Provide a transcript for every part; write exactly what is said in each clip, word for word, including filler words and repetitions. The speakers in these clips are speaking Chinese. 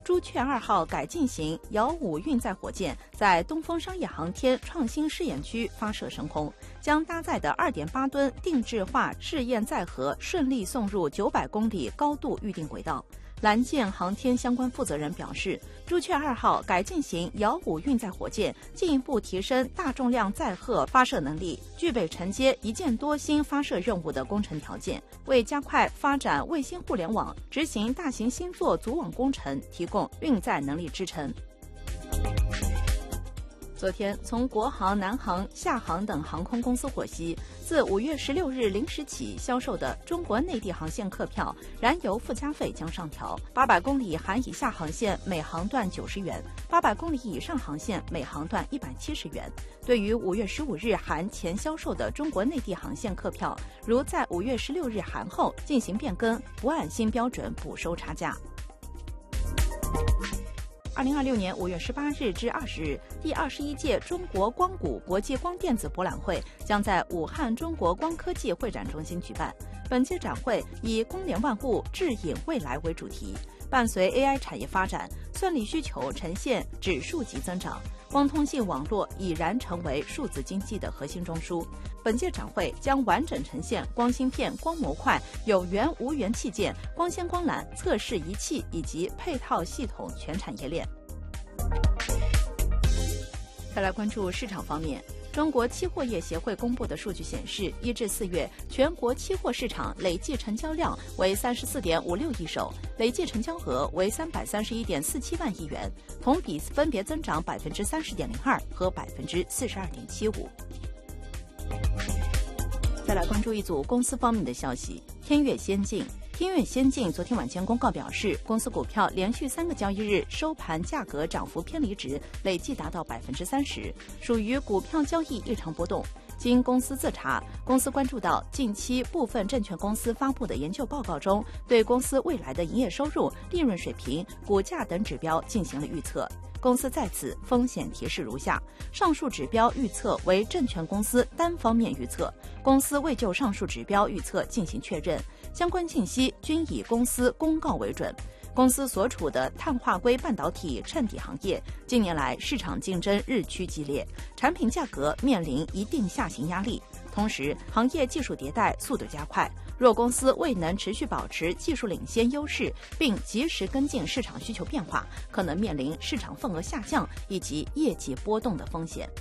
朱雀二号改进型遥五运载火箭在东风商业航天创新试验区发射升空，将搭载的 二点八吨定制化试验载荷顺利送入九百公里高度预定轨道。蓝箭航天相关负责人表示，朱雀二号改进型遥五运载火箭进一步提升大重量载荷发射能力，具备承接一箭多星发射任务的工程条件，为加快发展卫星互联网、执行大型星座组网工程提供运载能力支撑。昨天，从国航、南航、厦航等航空公司获悉，自五月十六日零时起销售的中国内地航线客票燃油附加费将上调，八百公里含以下航线每航段九十元，八百公里以上航线每航段一百七十元。对于五月十五日含前销售的中国内地航线客票，如在五月十六日含后进行变更，不按新标准补收差价。二零二六年五月十八日至二十日，第二十一届中国光谷国际光电子博览会将在武汉中国光科技会展中心举办。本届展会以“光联万物，智引未来”为主题，伴随 A I 产业发展，算力需求呈现指数级增长，光通信网络已然成为数字经济的核心中枢。本届展会将完整呈现光芯片、光模块、有源无源器件、光纤光缆、测试仪器以及配套系统全产业链。再来关注市场方面，中国期货业协会公布的数据显示，一至四月全国期货市场累计成交量为三十四点五六亿手，累计成交额为三百三十一点四七万亿元，同比分别增长百分之三十点零二和百分之四十二点七五。再来关注一组公司方面的消息，天越先进。天越先进昨天晚间公告表示，公司股票连续三个交易日收盘价格涨幅偏离值累计达到百分之三十，属于股票交易异常波动。经公司自查，公司关注到近期部分证券公司发布的研究报告中，对公司未来的营业收入、利润水平、股价等指标进行了预测。公司在此风险提示如下：上述指标预测为证券公司单方面预测，公司未就上述指标预测进行确认，相关信息均以公司公告为准。公司所处的碳化硅半导体衬底行业，近年来市场竞争日趋激烈，产品价格面临一定下行压力。同时，行业技术迭代速度加快，若公司未能持续保持技术领先优势，并及时跟进市场需求变化，可能面临市场份额下降以及业绩波动的风险。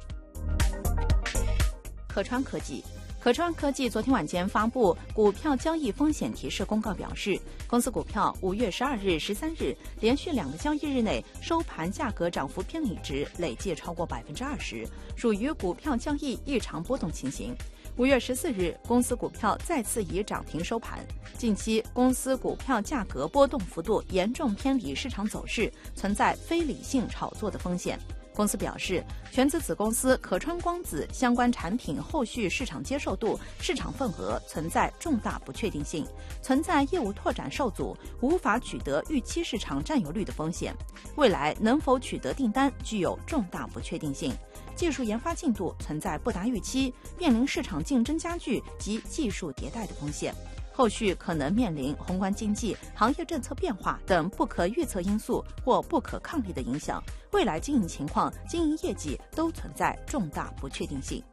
可川科技。可川科技昨天晚间发布股票交易风险提示公告，表示公司股票五月十二日、十三日连续两个交易日内收盘价格涨幅偏离值累计超过百分之二十，属于股票交易异常波动情形。五月十四日，公司股票再次以涨停收盘。近期公司股票价格波动幅度严重偏离市场走势，存在非理性炒作的风险。公司表示，全资子公司可川光子相关产品后续市场接受度、市场份额存在重大不确定性，存在业务拓展受阻、无法取得预期市场占有率的风险。未来能否取得订单具有重大不确定性，技术研发进度存在不达预期，面临市场竞争加剧及技术迭代的风险。后续可能面临宏观经济、行业政策变化等不可预测因素或不可抗力的影响，未来经营情况、经营业绩都存在重大不确定性。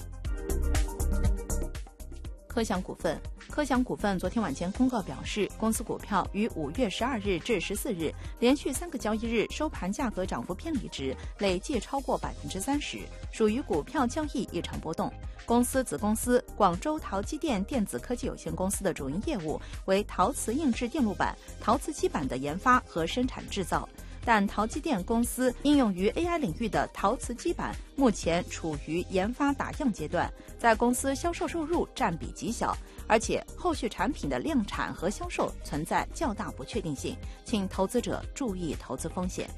科翔股份，科翔股份昨天晚间公告表示，公司股票于五月十二日至十四日连续三个交易日收盘价格涨幅偏离值累计超过百分之三十，属于股票交易异常波动。公司子公司广州陶机电电子科技有限公司的主营业务为陶瓷硬质电路板、陶瓷基板的研发和生产制造。但陶机电公司应用于 A I 领域的陶瓷基板目前处于研发打样阶段，在公司销售收入占比极小，而且后续产品的量产和销售存在较大不确定性，请投资者注意投资风险。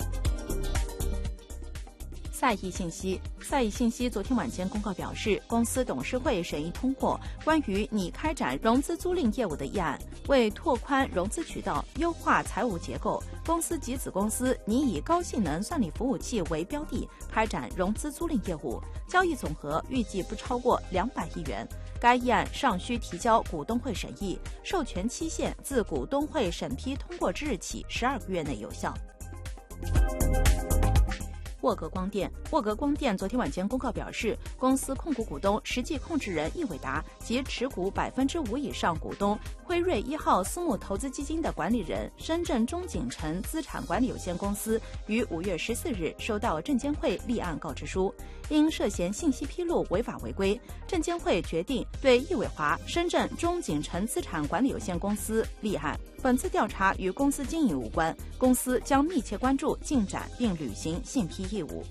赛易信息，赛易信息昨天晚间公告表示，公司董事会审议通过关于拟开展融资租赁业务的议案，为拓宽融资渠道、优化财务结构，公司及子公司拟以高性能算力服务器为标的，开展融资租赁业务，交易总额预计不超过两百亿元。 该议案尚需提交股东会审议，授权期限自股东会审批通过之日起十二个月内有效。沃格光电，沃格光电昨天晚间公告表示，公司控股股东、实际控制人易伟达及持股百分之五以上股东辉瑞一号私募投资基金的管理人深圳中景城资产管理有限公司于五月十四日收到证监会立案告知书，因涉嫌信息披露违法违规，证监会决定对易伟华深圳中景城资产管理有限公司立案。本次调查与公司经营无关，公司将密切关注进展并履行信批义务。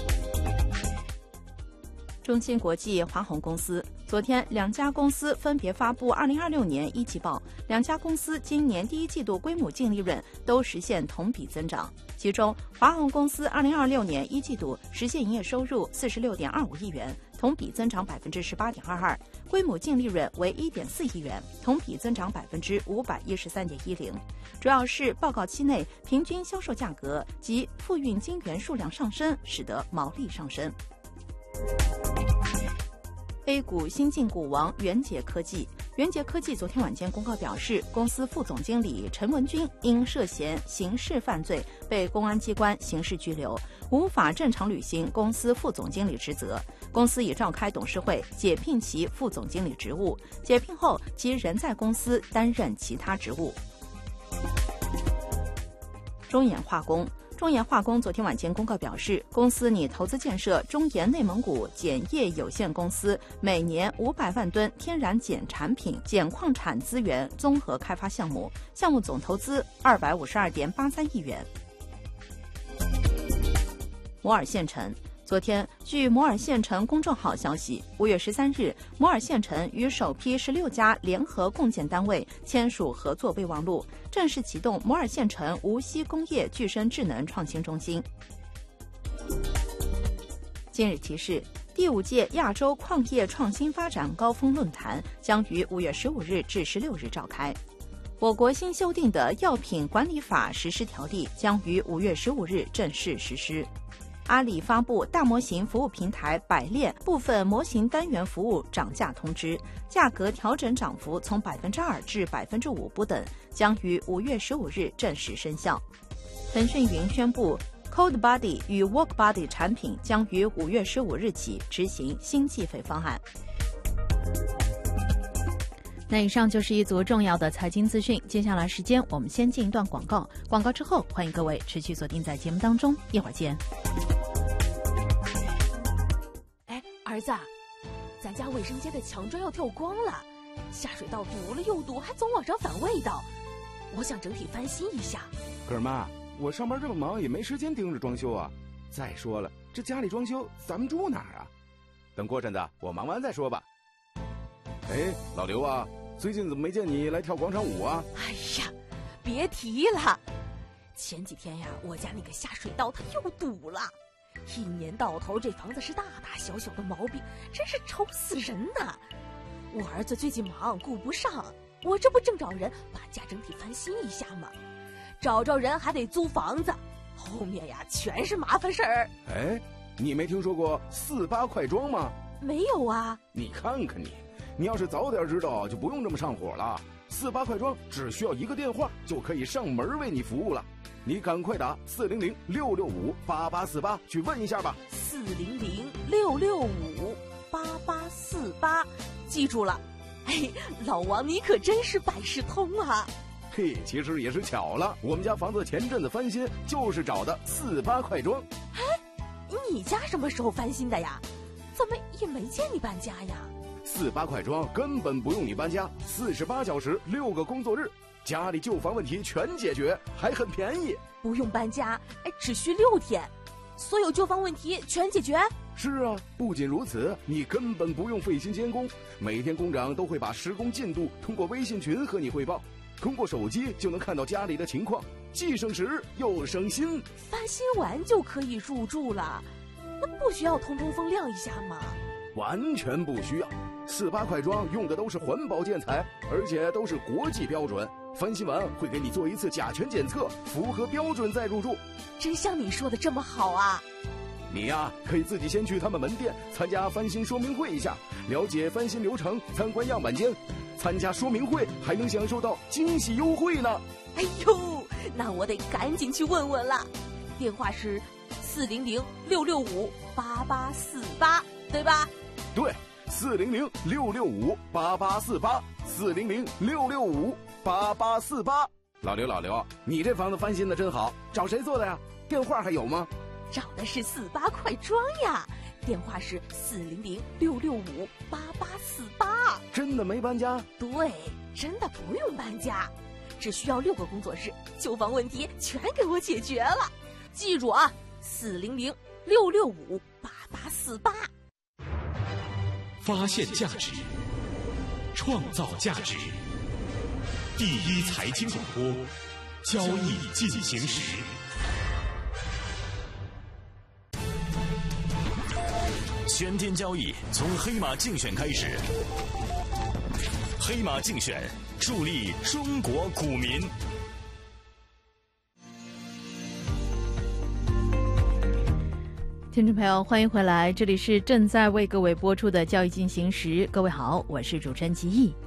中芯国际、华虹公司昨天两家公司分别发布二零二六年一季报，两家公司今年第一季度规模净利润都实现同比增长。其中，华虹公司二零二六年一季度实现营业收入四十六点二五亿元，同比增长百分之十八点二二，规模净利润为一点四亿元，同比增长百分之五百一十三点一零。主要是报告期内平均销售价格及付运晶圆数量上升，使得毛利上升。A 股新晋股王元捷科技，元捷科技昨天晚间公告表示，公司副总经理陈文军因涉嫌刑事犯罪被公安机关刑事拘留，无法正常履行公司副总经理职责。公司已召开董事会解聘其副总经理职务，解聘后其仍在公司担任其他职务。中研化工。中研化工昨天晚间公告表示，公司拟投资建设中研内蒙古碱业有限公司每年五百万吨天然碱产品、碱矿产资源综合开发项目，项目总投资二百五十二点八三亿元。摩尔县城。昨天，据摩尔县城公众号消息，五月十三日，摩尔县城与首批十六家联合共建单位签署合作备忘录，正式启动摩尔县城无锡工业具身智能创新中心。今日提示：第五届亚洲矿业创新发展高峰论坛将于五月十五日至十六日召开。我国新修订的药品管理法实施条例将于五月十五日正式实施。阿里发布大模型服务平台百炼部分模型单元服务涨价通知，价格调整涨幅从百分之二至百分之五不等，将于五月十五日正式生效。腾讯云宣布 ，CodeBuddy 与 WorkBuddy 产品将于五月十五日起执行新计费方案。那以上就是一组重要的财经资讯，接下来时间我们先进一段广告，广告之后欢迎各位持续锁定在节目当中，一会儿见。 儿子，咱家卫生间的墙砖要跳光了，下水道堵了又堵，还总往上反味道，我想整体翻新一下。 可是妈，我上班这么忙，也没时间盯着装修啊。再说了，这家里装修，咱们住哪儿啊？等过阵子我忙完再说吧。哎，老刘啊，最近怎么没见你来跳广场舞啊？ 哎呀，别提了，前几天呀，我家那个下水道它又堵了。一年到头，这房子是大大小小的毛病，真是愁死人呐！我儿子最近忙，顾不上，我这不正找人把家整体翻新一下吗？找着人还得租房子，后面呀全是麻烦事儿。 哎，你没听说过四八快装吗？ 没有啊。 你看看你，你要是早点知道，就不用这么上火了。四八快装只需要一个电话就可以上门为你服务了。你赶快打四零零六六五八八四八去问一下吧。 四零零六六五八八四八，记住了。哎，老王你可真是百事通啊！ 嘿，其实也是巧了，我们家房子前阵子翻新，就是找的四八快装。 哎，你家什么时候翻新的呀？怎么也没见你搬家呀？ 四八快装根本不用你搬家，四十八小时六个工作日。家里旧房问题全解决，还很便宜。 不用搬家，哎，只需六天，所有旧房问题全解决。 是啊，不仅如此，你根本不用费心监工，每天工长都会把施工进度通过微信群和你汇报，通过手机就能看到家里的情况，既省时又省心。 翻新完就可以入住了，那不需要通通风亮一下吗？ 完全不需要，四八快装用的都是环保建材，而且都是国际标准。翻新完会给你做一次甲醛检测，符合标准再入住。 真像你说的这么好啊！ 你呀，可以自己先去他们门店参加翻新说明会一下，了解翻新流程，参观样板间。参加说明会还能享受到惊喜优惠呢。 哎呦，那我得赶紧去问问了。电话是四零零六六五八八四八，对吧？ 对，四零零六六五八八四八，四零零六六五八八四八。老刘，老刘，你这房子翻新的真好，找谁做的呀？电话还有吗？ 找的是四八快装呀，电话是四零零六六五八八四八。 真的没搬家？ 对，真的不用搬家，只需要六个工作日，旧房问题全给我解决了。记住啊，四零零六六五八八四八。 发现价值，创造价值。第一财经广播，交易进行时。 全天交易从黑马竞选开始，黑马竞选助力中国股民。 听众朋友，欢迎回来，这里是正在为各位播出的交易进行时。各位好，我是主持人吉毅。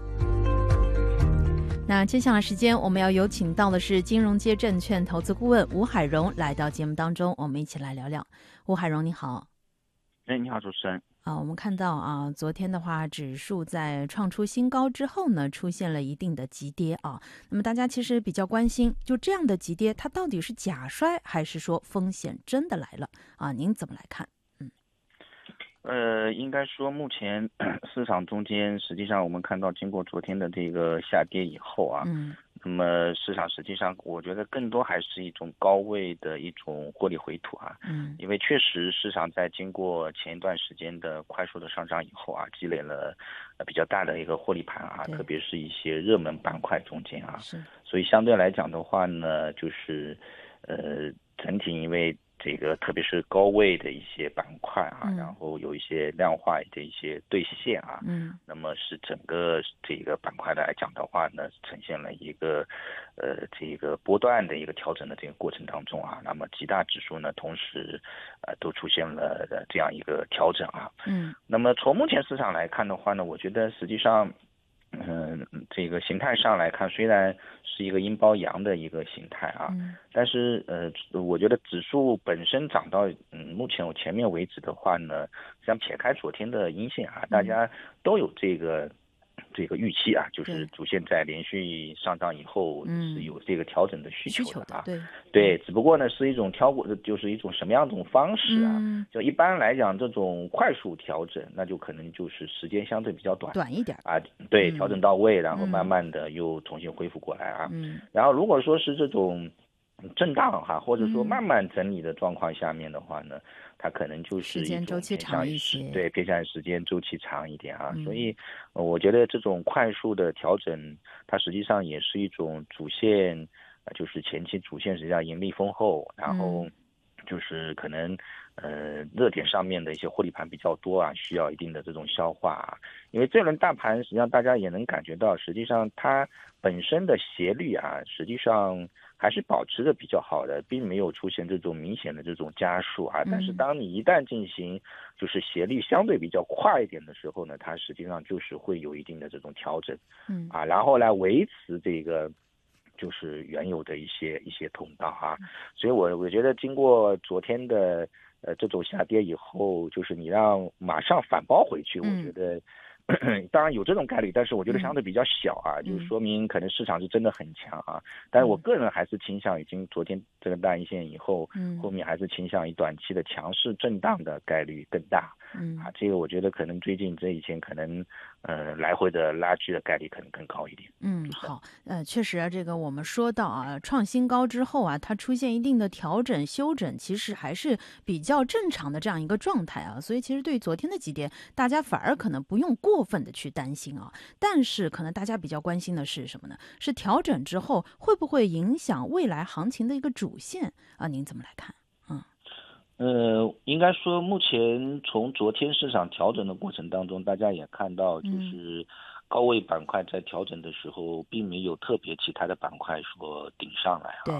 那接下来时间，我们要有请到的是金融街证券投资顾问吴海荣来到节目当中，我们一起来聊聊。吴海荣，你好。 哎，你好，主持人。 啊，我们看到啊，昨天的话，指数在创出新高之后呢，出现了一定的急跌啊。那么大家其实比较关心，就这样的急跌，它到底是假摔，还是说风险真的来了啊？您怎么来看？嗯， 呃，应该说目前市场中间，实际上我们看到，经过昨天的这个下跌以后啊， 嗯。 那么市场实际上，我觉得更多还是一种高位的一种获利回吐啊。 嗯， 因为确实市场在经过前一段时间的快速的上涨以后啊，积累了比较大的一个获利盘啊，特别是一些热门板块中间啊。 是。 所以相对来讲的话呢，就是呃整体因为这个特别是高位的一些板块啊， 嗯、 然后有一些量化的一些兑现啊， 嗯， 那么是整个这个板块来讲的话呢，呈现了一个呃这个波段的一个调整的这个过程当中啊，那么几大指数呢同时呃都出现了这样一个调整啊， 嗯， 那么从目前市场来看的话呢，我觉得实际上。嗯，这个形态上来看，虽然是一个阴包阳的一个形态啊， 嗯、 但是呃，我觉得指数本身涨到嗯目前我前面为止的话呢，像撇开昨天的阴线啊，大家都有这个。这个预期啊，就是主线在连续上涨以后是有这个调整的需求的啊， 嗯、对对，只不过呢是一种挑过，就是一种什么样一种方式啊？ 嗯、 就一般来讲，这种快速调整，那就可能就是时间相对比较短， 短一点啊，对， 嗯、 调整到位，然后慢慢的又重新恢复过来啊。 嗯， 然后如果说是这种震荡哈，或者说慢慢整理的状况下面的话呢。嗯，它可能就是一种时间周期长一些， 对，偏向时间周期长一点啊， 嗯、 所以、呃、我觉得这种快速的调整，它实际上也是一种主线，呃、就是前期主线实际上盈利丰厚，然后就是可能呃热点上面的一些获利盘比较多啊，需要一定的这种消化啊，因为这轮大盘实际上大家也能感觉到，实际上它本身的斜率啊，实际上。还是保持的比较好的，并没有出现这种明显的这种加速啊。但是当你一旦进行就是斜率相对比较快一点的时候呢，它实际上就是会有一定的这种调整， 嗯啊，然后来维持这个就是原有的一些一些通道啊。所以我我觉得经过昨天的呃这种下跌以后，就是你让马上反包回去，我觉得。当然有这种概率，但是我觉得相对比较小啊， 嗯、 就是说明可能市场是真的很强啊。但是我个人还是倾向于，经昨天这个大阴线以后， 嗯， 后面还是倾向于短期的强势震荡的概率更大。 嗯啊，这个我觉得可能最近这一天可能呃来回的拉锯的概率可能更高一点。 嗯，好，呃，确实啊，这个我们说到啊，创新高之后啊，它出现一定的调整修整，其实还是比较正常的这样一个状态啊。所以其实对昨天的急跌，大家反而可能不用过分的去担心啊。但是可能大家比较关心的是什么呢？是调整之后会不会影响未来行情的一个主线啊？您怎么来看？ 呃，应该说，目前从昨天市场调整的过程当中，大家也看到，就是高位板块在调整的时候，并没有特别其他的板块说顶上来啊。 对。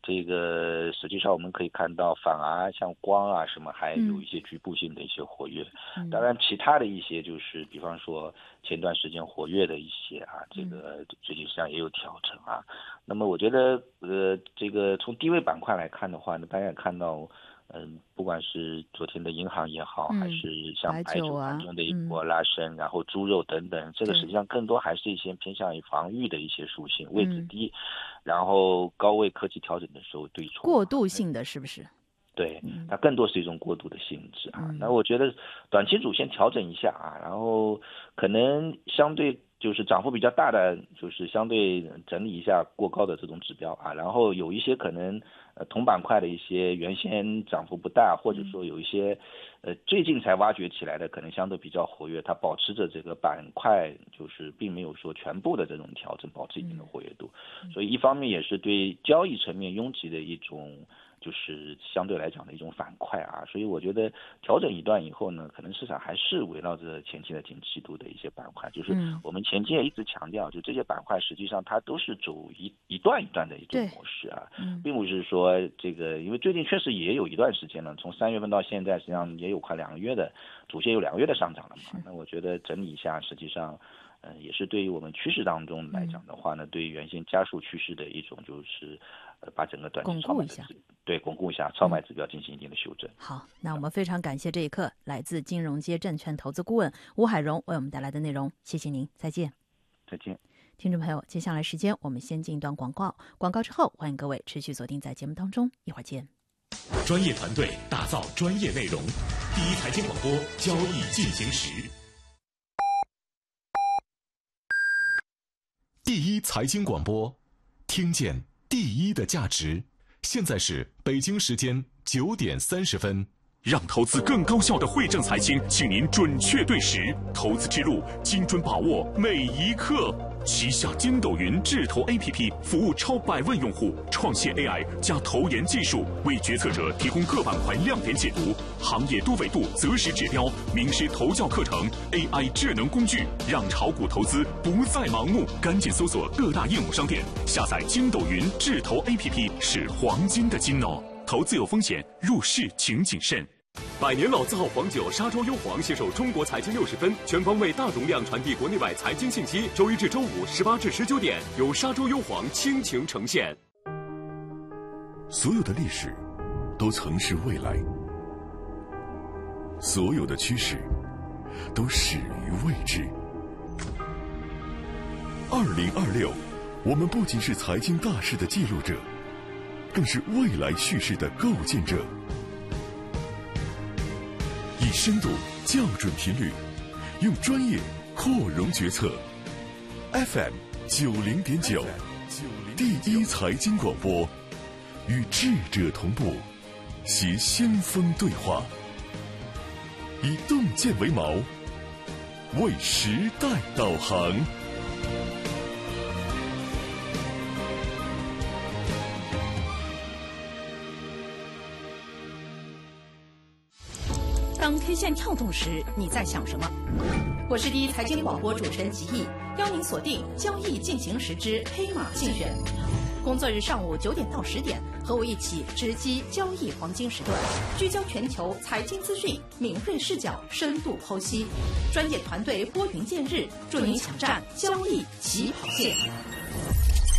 这个实际上我们可以看到，反而像光啊什么还有一些局部性的一些活跃。嗯、当然，其他的一些就是比方说前段时间活跃的一些啊，这个最近实际上也有调整啊。那么我觉得呃，这个从低位板块来看的话呢，大家也看到。嗯，不管是昨天的银行也好，嗯、还是像白酒盘中的一波拉升，嗯、然后猪肉等等，这个实际上更多还是一些偏向于防御的一些属性，位置低，嗯、然后高位科技调整的时候对冲， 过渡性的是不是？ 对，它更多是一种过渡的性质啊。嗯、那我觉得短期主线调整一下啊，然后可能相对。就是涨幅比较大的，就是相对整理一下过高的这种指标啊，然后有一些可能呃同板块的一些原先涨幅不大，或者说有一些呃最近才挖掘起来的，可能相对比较活跃，它保持着这个板块就是并没有说全部的这种调整，保持一定的活跃度，所以一方面也是对交易层面拥挤的一种。就是相对来讲的一种反馈啊，所以我觉得调整一段以后呢，可能市场还是围绕着前期的景气度的一些板块，就是我们前期也一直强调，就这些板块实际上它都是走一一段一段的一种模式啊，并不是说这个，因为最近确实也有一段时间了，从三月份到现在，实际上也有快两个月的主线有两个月的上涨了嘛，那我觉得整理一下，实际上。呃，也是对于我们趋势当中来讲的话呢，嗯、对于原先加速趋势的一种就是，呃，把整个短期超卖的对巩固一下超卖指标进行一定的修正。 嗯、好，那我们非常感谢这一刻来自金融街证券投资顾问吴海荣为我们带来的内容，谢谢您，再见。 再见， 听众朋友，接下来时间我们先进一段广告，广告之后欢迎各位持续锁定在节目当中，一会儿见。 专业团队打造专业内容，第一财经广播交易进行时。第一财经广播，听见第一的价值。现在是北京时间九点三十分。让投资更高效的汇正财经，请您准确对时，投资之路精准把握每一刻。旗下筋斗云智投 A P P 服务超百万用户，创新 A I 加投研技术，为决策者提供各板块亮点解读、行业多维度择时指标、名师投教课程、A I 智能工具，让炒股投资不再盲目。赶紧搜索各大应用商店，下载筋斗云智投 A P P 是黄金的金哦。投资有风险，入市请谨慎。百年老字号黄酒沙洲优黄携手中国财经六十分，全方位大容量传递国内外财经信息。周一至周五十八至十九点，由沙洲优黄倾情呈现。 所有的历史都曾是未来，所有的趋势都始于未知。二零二六，我们不仅是财经大事的记录者，更是未来叙事的构建者。以深度校准频率，用专业扩容决策。F M 九零点九，第一财经广播，与智者同步，携先锋对话，以洞见为锚，为时代导航。 当 K 线跳动时，你在想什么？我是第一财经广播主持人吉毅，邀您锁定交易进行时之黑马竞选。工作日上午九点到十点，和我一起直击交易黄金时段，聚焦全球财经资讯，敏锐视角，深度剖析，专业团队拨云见日，助您抢占交易起跑线。